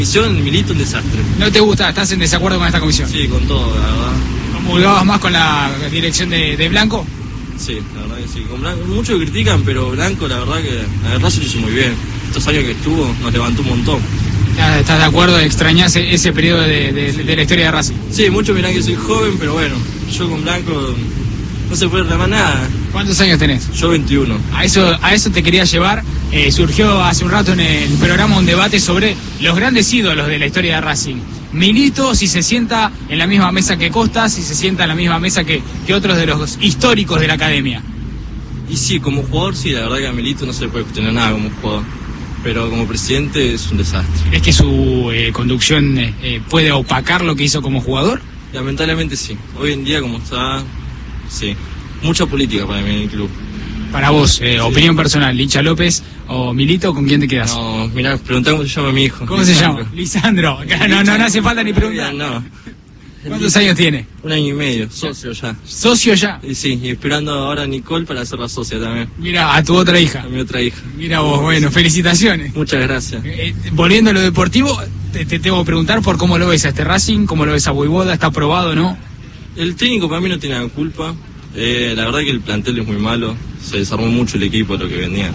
Comisión Milito, un desastre. ¿No te gusta? ¿Estás en desacuerdo con esta comisión? Sí, con todo, la verdad. ¿Comulgabas más con la dirección de Blanco? Sí, la verdad que sí. Con Blanco, muchos critican, pero Blanco, la verdad que la verdad se lo hizo muy bien. Estos años que estuvo, nos levantó un montón. ¿Estás de acuerdo? ¿Extrañás ese periodo de la historia de Racing? Sí, muchos miran que soy joven, pero bueno, yo con Blanco no se puede reclamar nada. ¿Cuántos años tenés? Yo 21. A eso te quería llevar. Surgió hace un rato en el programa un debate sobre los grandes ídolos de la historia de Racing. Milito, si se sienta en la misma mesa que Costa, si se sienta en la misma mesa que otros de los históricos de la academia. Y sí, como jugador, sí, la verdad que a Milito no se le puede cuestionar nada como jugador. Pero como presidente es un desastre. ¿Es que su conducción puede opacar lo que hizo como jugador? Lamentablemente sí. Hoy en día, como está, sí. Mucha política para mí en el club. Para vos, sí. Opinión personal, Licha López o Milito, ¿con quién te quedas? No, mirá, preguntá cómo se llama mi hijo. ¿Cómo Lisandro. se llama? Lisandro. No hace falta ni preguntar. No. ¿Cuántos años tiene? 1 año y medio, socio ya. ¿Socio ya? Y sí, y esperando ahora a Nicole para ser la socia también. Mira, a tu otra hija. A mi otra hija. Mira vos, bueno, felicitaciones. Muchas gracias. Volviendo a lo deportivo, te tengo que preguntar por cómo lo ves a este Racing, cómo lo ves a Voivoda, ¿está aprobado o no? El técnico para mí no tiene la culpa. La verdad que el plantel es muy malo. Se desarmó mucho el equipo de lo que venía.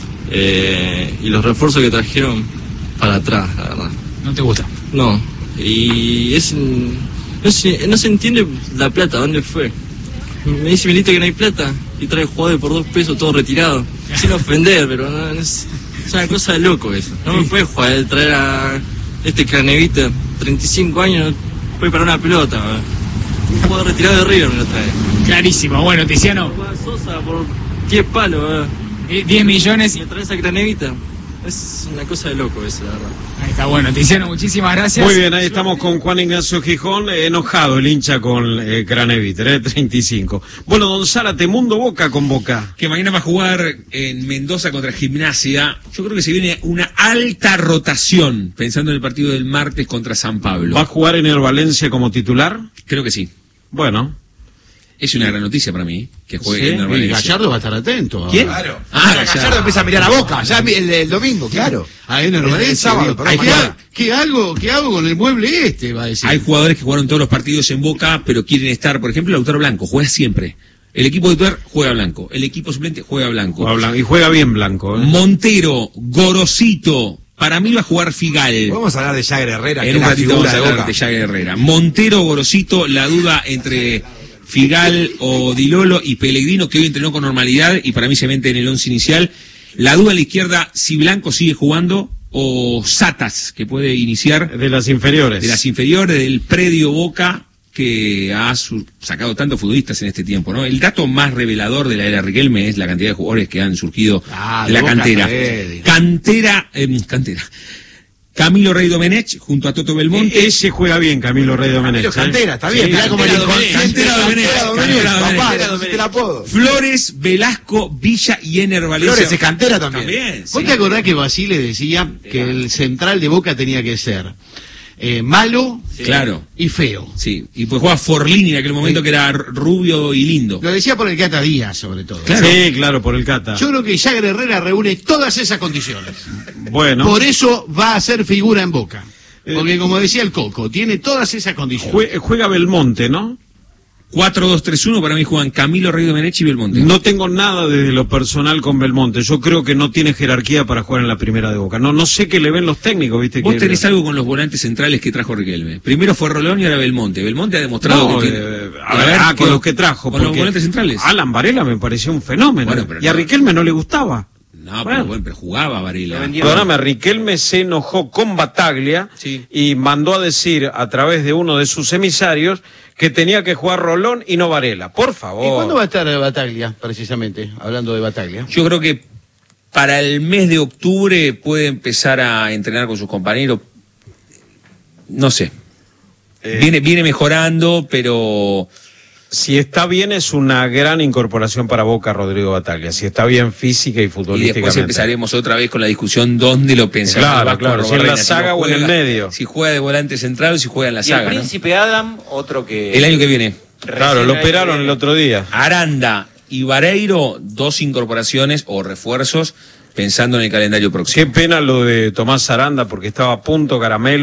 Y los refuerzos que trajeron para atrás, la verdad. ¿No te gusta? No. Y no se entiende la plata, ¿dónde fue? Me dice Milito que no hay plata y trae jugadores por 2 pesos todo retirado. Sin ofender, pero no, es una cosa de loco eso. No me puede traer a este Cranevita, 35 años, no puede parar una pelota. Un jugador retirado de River me lo trae. Clarísimo. Bueno, Tiziano. Sosa por 10 palos. 10 millones. ¿Y me traes a Cranevita? Es una cosa de loco eso, la verdad. Ahí está, bueno, Tiziano, muchísimas gracias. Muy bien, ahí estamos con Juan Ignacio Gijón, enojado el hincha con Craneviter, 35. Bueno, don Zárate, Mundo Boca con Boca. Que mañana va a jugar en Mendoza contra Gimnasia. Yo creo que se viene una alta rotación, pensando en el partido del martes contra San Pablo. ¿Va a jugar en el Valencia como titular? Creo que sí. Bueno. Es una gran noticia para mí, que juegue en el Y Valencia. Gallardo va a estar atento. ¿Quién? Claro. Gallardo empieza a mirar a Boca, ya el domingo, claro. Ahí en el Valencia. sábado, ¿Qué hago con el mueble este? Va a decir. Hay jugadores que jugaron todos los partidos en Boca, pero quieren estar, por ejemplo, Lautaro Blanco, juega siempre. El equipo titular juega Blanco, el equipo suplente juega Blanco. Y juega bien Blanco. Montero, Gorosito, para mí va a jugar Figal. Vamos a hablar de Jagger Herrera, En que un es la ratito vamos figura a de hablar Boca. de Jagger Herrera. Montero, Gorosito, la duda entre Figal o Di Lolo y Pellegrino, que hoy entrenó con normalidad y para mí se mete en el 11 inicial. La duda a la izquierda, si Blanco sigue jugando o Satas, que puede iniciar. De las inferiores. De las inferiores, del predio Boca, que ha sacado tantos futbolistas en este tiempo, ¿no? El dato más revelador de la era Riquelme es la cantidad de jugadores que han surgido de la cantera. Cantera. Camilo Rey Domenech junto a Toto Belmonte. Ese juega bien, Camilo Rey Domenech. Cantera, está bien. Mirá cómo Cantera Domenech. el apodo. Flores, Velasco, Villa y Ener Valencia. Flores es cantera también. ¿Vos te acordás que Basile decía que el central de Boca tenía que ser malo, claro, y feo? Sí, y pues jugaba Forlini en aquel momento, que era rubio y lindo. Lo decía por el Cata Díaz, sobre todo. Claro. Sí, claro, por el Cata. Yo creo que Jagger Herrera reúne todas esas condiciones. Bueno. Por eso va a ser figura en Boca. Porque como decía el Coco, tiene todas esas condiciones. Juega Belmonte, ¿no? 4-2-3-1, para mí juegan Camilo Rey Domenech y Belmonte. No tengo nada desde lo personal con Belmonte. Yo creo que no tiene jerarquía para jugar en la primera de Boca. No sé qué le ven los técnicos, ¿viste? Vos tenés algo con los volantes centrales que trajo Riquelme. Primero fue Rolón y ahora Belmonte. Belmonte ha demostrado que tiene... con los que trajo. Con los volantes centrales. Alan Varela me pareció un fenómeno. Bueno, pero y a Riquelme no le gustaba. No, pero jugaba Varela. Perdóname, Riquelme se enojó con Bataglia y mandó a decir a través de uno de sus emisarios que tenía que jugar Rolón y no Varela. Por favor. ¿Y cuándo va a estar Bataglia, precisamente? Hablando de Bataglia. Yo creo que para el mes de octubre puede empezar a entrenar con sus compañeros. No sé. Viene mejorando, pero... Si está bien, es una gran incorporación para Boca Rodrigo Bataglia. Si está bien física y futbolísticamente. Y después empezaremos otra vez con la discusión dónde lo pensamos. Claro, si en la saga o en el medio. Si juega de volante central o si juega en la saga. Y el Príncipe Adam, otro que... El año que viene. Claro, lo operaron el otro día. Aranda y Vareiro, 2 incorporaciones o refuerzos pensando en el calendario próximo. Qué pena lo de Tomás Aranda porque estaba a punto Caramelo.